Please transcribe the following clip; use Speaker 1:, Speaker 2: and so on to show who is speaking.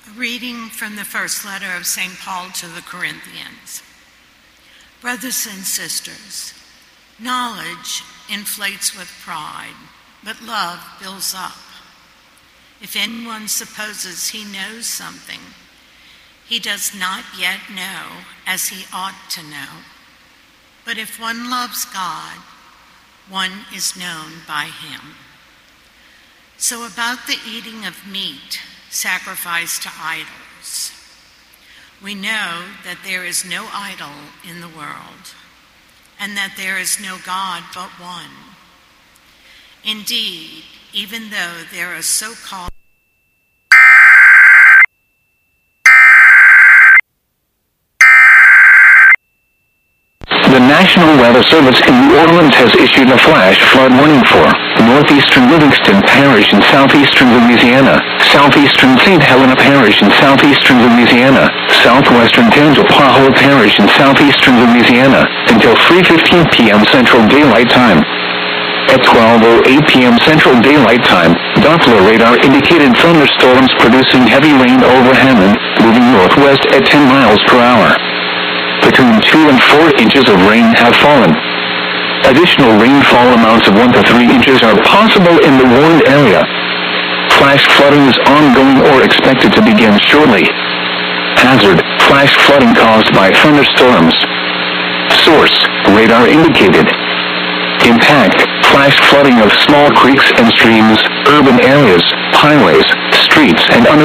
Speaker 1: A reading from the first letter of St. Paul to the Corinthians. Brothers and sisters, knowledge inflates with pride, but love builds up. If anyone supposes he knows something, he does not yet know as he ought to know. But if one loves God, one is known by him. So about the eating of meat sacrificed to idols, we know that there is no idol in the world, and that there is no God but one. Indeed, even though there are so-called
Speaker 2: The National Weather Service in New Orleans has issued a flash flood warning for northeastern Livingston Parish in southeastern Louisiana, southeastern St. Helena Parish in southeastern Louisiana, southwestern Tangipahoa Parish in southeastern Louisiana, until 3:15 p.m. Central Daylight Time. At 12:08 p.m. Central Daylight Time, Doppler radar indicated thunderstorms producing heavy rain over Hammond, moving northwest at 10 miles per hour. Between 2 and 4 inches of rain have fallen. Additional rainfall amounts of 1 to 3 inches are possible in the warned area. Flash flooding is ongoing or expected to begin shortly. Hazard: flash flooding caused by thunderstorms. Source: radar indicated. Impact: flash flooding of small creeks and streams, urban areas, highways, streets, and